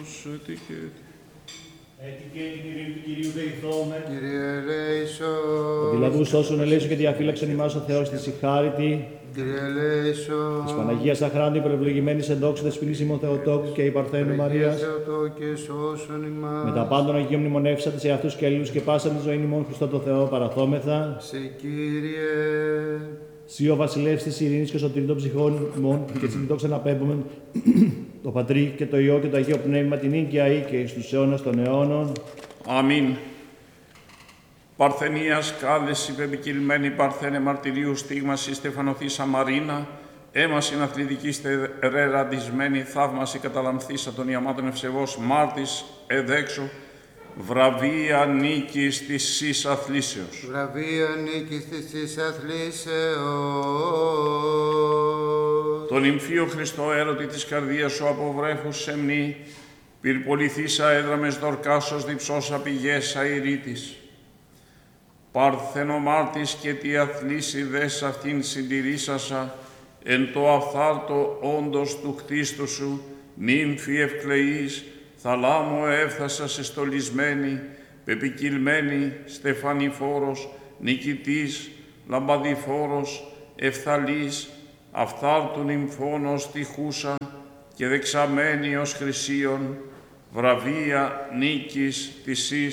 Κύριε ελέησον. Αντιλαβούς όσων ελέησον και διαφύλαξον ημάς ο Θεός της συγχάρητη. Κύριε ελέησον. Της Παναγίας Αχράντου υπερευλογημένης εν δόξου δεσποινής ημών Θεοτόκου και η Παρθένου Μαρίας. Και σώσον ημάς. Με τα πάντων Αγίων μνημονεύσατε σε αυτούς και αλλήλους και πάσα τη ζωή ημών Χριστό το Θεό παραθόμεθα. Σε Κύριε. Σύ ο βασιλεύς της ειρήνης και ο σωτήρης των ψυχών ημών και στην δόξα να πέμπομεν το Πατρί και το Υιό και το Αγίο Πνεύμα την ίγκαια ή και εις τους αιώνας των αιώνων. Αμήν. Παρθενίας κάλεση πεπικυλμένη Παρθένε μαρτυρίου στίγμαση Στεφανοθήσα Μαρίνα, έμασιν αθλητική στερεραντισμένη θαύμαση καταλαμθήσα των ιαμάτων ευσεβώς μάρτης εδέξω, βραβεία νίκης της σεις αθλήσεως. Βραβεία νίκης της αθλήσεως. Τον υμφίο Χριστό έρωτη της καρδίας σου από βρέφους σεμνή, πυρπολιθήσα έδραμες δορκάσος διψώσα πηγές αηρίτης. Παρθενομάρτης και τι αθλήσει δες αυτήν συντηρήσασα, εν το αυθάρτο όντος του χτίστου σου, νύμφη ευκλεής, θαλάμω έφθασα σε στολισμένη, πεπικυλμένη, στεφανιφόρος, νικητής, λαμπαδιφόρος, ευθαλής, αυθάρτου νυμφώνος τυχούσα και δεξαμένη ως χρυσίων, βραβεία νίκης της